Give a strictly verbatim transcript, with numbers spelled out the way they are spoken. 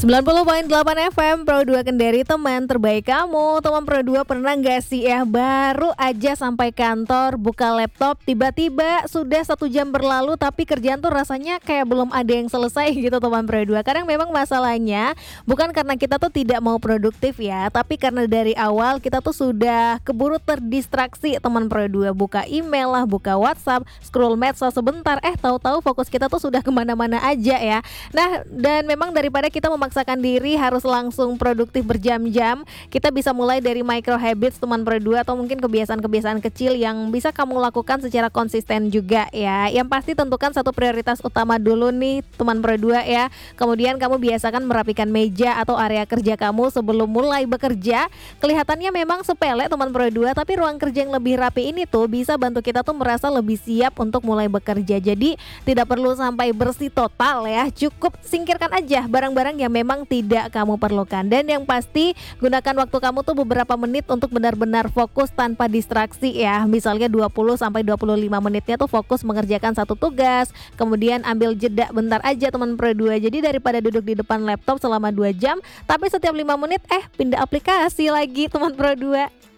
sembilan puluh koma delapan F M Pro dua Kendari, teman terbaik kamu. Teman Pro dua pernah gak sih ya baru aja sampai kantor, buka laptop, tiba-tiba sudah satu jam berlalu tapi kerjaan tuh rasanya kayak belum ada yang selesai gitu teman Pro dua. Kadang memang masalahnya bukan karena kita tuh tidak mau produktif ya, tapi karena dari awal kita tuh sudah keburu terdistraksi teman Pro dua. Buka email lah, buka WhatsApp, scroll medsos sebentar, eh tahu-tahu fokus kita tuh sudah kemana-mana aja ya. Nah, dan memang daripada kita memaksakan diri harus langsung produktif berjam-jam, kita bisa mulai dari micro habits teman Pro dua, atau mungkin kebiasaan-kebiasaan kecil yang bisa kamu lakukan secara konsisten juga ya. Yang pasti tentukan satu prioritas utama dulu nih teman Pro dua ya. Kemudian kamu biasakan merapikan meja atau area kerja kamu sebelum mulai bekerja. Kelihatannya memang sepele teman Pro dua, tapi ruang kerja yang lebih rapi ini tuh bisa bantu kita tuh merasa lebih siap untuk mulai bekerja. Jadi tidak perlu sampai bersih total ya, cukup singkirkan aja barang-barang yang memang tidak kamu perlukan. Dan yang pasti gunakan waktu kamu tuh beberapa menit untuk benar-benar fokus tanpa distraksi ya. Misalnya dua puluh sampai dua puluh lima menitnya tuh fokus mengerjakan satu tugas, kemudian ambil jeda bentar aja teman Pro dua. Jadi daripada duduk di depan laptop selama dua jam tapi setiap lima menit eh pindah aplikasi lagi teman Pro dua.